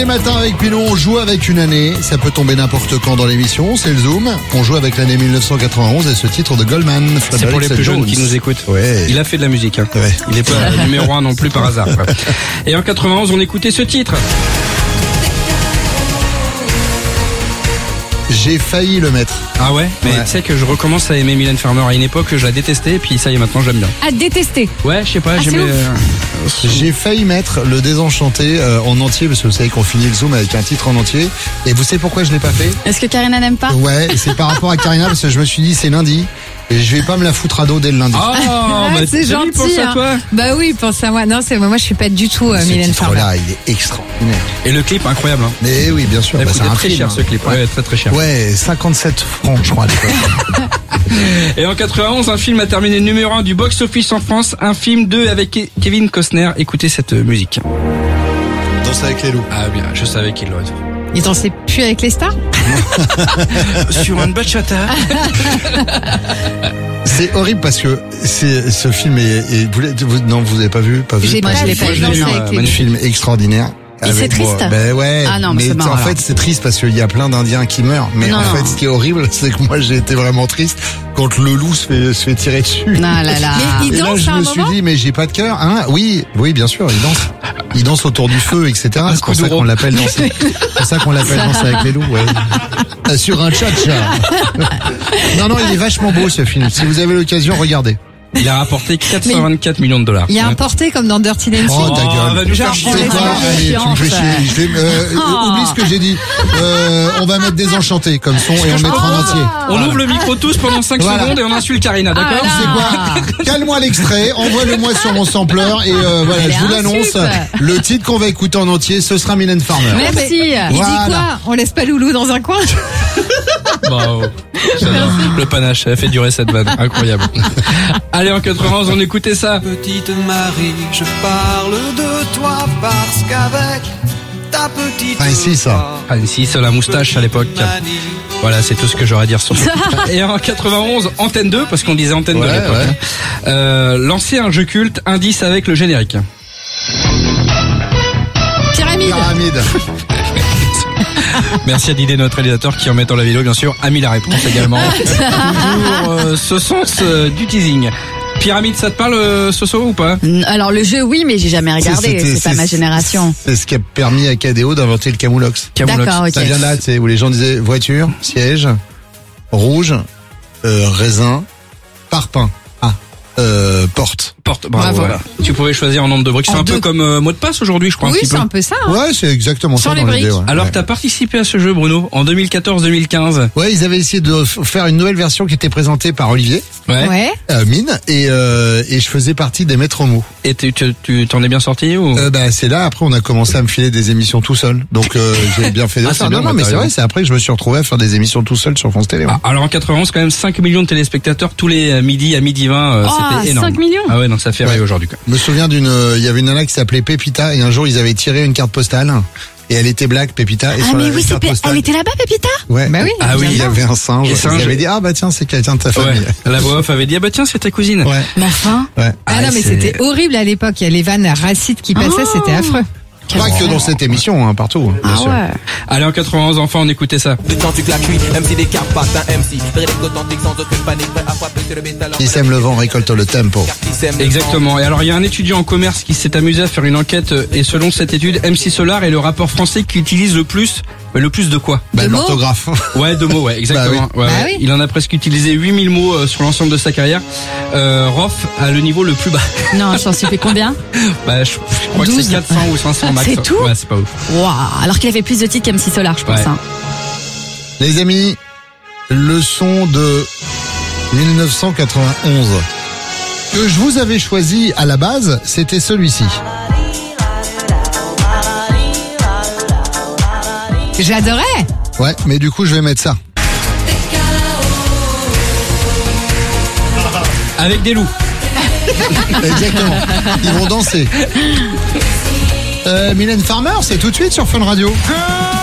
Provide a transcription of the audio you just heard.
matin avec Pinon, on joue avec une année. Ça peut tomber n'importe quand dans l'émission, c'est le Zoom. On joue avec l'année 1991 et ce titre de Goldman. C'est pour les plus jeunes qui nous écoutent. Ouais. Il a fait de la musique. Hein. Ouais. Il est pas numéro 1 non plus par hasard. Quoi. Et en 91, on écoutait ce titre. J'ai failli le mettre. Ah ouais. Mais tu sais que je recommence à aimer Mylène Farmer. À une époque, je la détestais, et puis ça y est, maintenant j'aime bien. À détester. Ouais, je sais pas, c'est j'aimais. J'ai failli mettre le Désenchanté en entier parce que vous savez qu'on finit le Zoom avec un titre en entier. Et vous savez pourquoi je l'ai pas fait? Est-ce que Karina n'aime pas? Ouais, c'est par rapport à Karina parce que je me suis dit c'est lundi et je vais pas me la foutre à dos dès le lundi. Oh, bah, c'est gentil. Pense à toi. Bah oui, pense à moi. Non, c'est moi, je suis pas du tout Ce Mylène Farmer. titre-là, il est extraordinaire. Et le clip incroyable. Hein. Mais oui, bien sûr. Ça Bah, coûtait c'est un très film, cher hein. ce clip. Ouais, très très cher. Ouais, 57 francs, je crois, à l'époque. Et en 91, un film a terminé numéro 1 du box-office en France. Un film 2 avec Kevin Costner. Écoutez cette musique. Danse avec les loups. Ah bien, je savais qu'il l'aurait fait. Il dansait plus avec les stars? Sur une bachata. C'est horrible parce que ce film non, vous avez pas vu? J'ai pas, je l'ai pas vu. Un film extraordinaire. Et c'est triste. Ben ouais. Ah non, mais c'est marrant, en fait, c'est triste parce qu'il y a plein d'Indiens qui meurent. Mais Non, en non. fait, ce qui est horrible, c'est que moi, j'ai été vraiment triste quand le loup se fait tirer dessus. Ah là là. Mais il Et là, danse je à un me suis moment? dit, mais j'ai pas de cœur, hein? Oui, bien sûr, il danse. Il danse autour du feu, etc. C'est pour ça qu'on l'appelle danser. C'est pour ça qu'on l'appelle danser avec les loups, ouais. Sur un tcha-tcha. Non, il est vachement beau, ce film. Si vous avez l'occasion, regardez. Il a rapporté 424 millions de dollars. Il y a un porté comme dans Dirty Dancing. Oh, ta gueule. va nous faire Genre, chier. C'est quoi? Allez, tu me fais chier. Oublie ce que j'ai dit. On va mettre Désenchanté comme son et on le mettra en entier. On ouvre le micro tous pendant 5 Voilà. secondes et on insulte Karina, d'accord? C'est quoi? Cale-moi l'extrait, envoie-le-moi sur mon sampler et voilà, Elle je vous est l'annonce. insulte. Le titre qu'on va écouter en entier, ce sera Mylène Farmer. Merci. Il dit Voilà. quoi? On laisse pas Loulou dans un coin? Bravo. J'adore. Le panache, elle a fait durer cette vanne. Incroyable. Allez, en 91, on écoutait ça. Petite Marie, je parle de toi parce qu'avec ta petite Ah, si, ça. Ah, si, c'est la moustache à l'époque. Voilà, c'est tout ce que j'aurais à dire sur ça. Et en 91, Antenne 2, parce qu'on disait Antenne 2 à l'époque. Ouais. Lancer un jeu culte, indice avec le générique. Pyramide. Merci à Didier, notre réalisateur, qui en mettant la vidéo, bien sûr, a mis la réponse également. Toujours ce sens du teasing. Pyramide, ça te parle, Soso, ou pas? Alors le jeu, oui, mais j'ai jamais regardé. C'est pas ma génération. C'est ce qui a permis à KDO d'inventer le camoulox. D'accord, ok. Ça vient de là, tu sais, où les gens disaient voiture, siège, rouge, raisin, parpaing. Porte. Bravo. Bravo. Voilà. Tu pouvais choisir un nombre de briques. C'est En un peu deux. comme mot de passe aujourd'hui, je crois. Oui, un petit c'est peu. un peu ça. Hein. Ouais, c'est exactement Sans ça les dans l'idée, briques. ouais. Alors, Ouais. t'as participé à ce jeu, Bruno, en 2014-2015. Ouais, ils avaient essayé de faire une nouvelle version qui était présentée par Olivier Ouais. Mine et je faisais partie des maîtres mots. Et tu t'en es bien sorti ou? C'est là après on a commencé à me filer des émissions tout seul. Donc j'ai bien fait de Ah, ça. c'est bien, Non, mais t'as c'est vrai, raison. c'est après que je me suis retrouvé à faire des émissions tout seul sur France Télé. Ouais. Ah, alors en 91, quand même 5 millions de téléspectateurs tous les midis à midi 20, c'était énorme. 5 millions. Ah ouais, donc ça fait rire aujourd'hui. Quoi. Je me souviens il y avait une nana qui s'appelait Pépita et un jour ils avaient tiré une carte postale et elle était black Pépita et Ah sur mais la oui, carte postale. elle était là-bas, Pépita? Ouais. Bah oui. Ah oui, il y avait un singe. Et Ils singe. avaient dit tiens c'est quelqu'un de ta famille. Ouais. La voix off avait dit ah bah tiens c'est ta cousine. Ouais. Mais enfin. Ouais. Ah non, mais c'est- c'était horrible à l'époque. Il y a les vannes racistes qui passaient, c'était affreux. Pas que dans cette émission, hein, partout. Bien sûr. Allez en 91 enfants on écoutait ça. Quand tu claques, MC des cartes, pas un MC. Rédacte authentique sans aucune panique, prêt à frapper sur le bétal. Qui sème le vent récolte le tempo. Exactement. Et alors il y a un étudiant en commerce qui s'est amusé à faire une enquête et selon cette étude, MC Solar est le rappeur français qui utilise le plus de quoi? De mots L'orthographe. Ouais, de mots, ouais, exactement. Bah Ouais, Bah ouais. oui. Il en a presque utilisé 8000 mots sur l'ensemble de sa carrière. Rof a le niveau le plus bas. Non, je t'en suis fait combien? Bah, je crois que 12. c'est 400 ou 500 max. C'est tout? Ouais, c'est pas ouf. Waouh. Alors qu'il avait plus de titres qu'MC Solar, je pense. Ouais. Hein. Les amis, le son de 1991 que je vous avais choisi à la base, c'était celui-ci. J'adorais. Ouais, mais du coup, je vais mettre ça. Avec des loups. Exactement. Ils vont danser. Mylène Farmer, c'est tout de suite sur Fun Radio.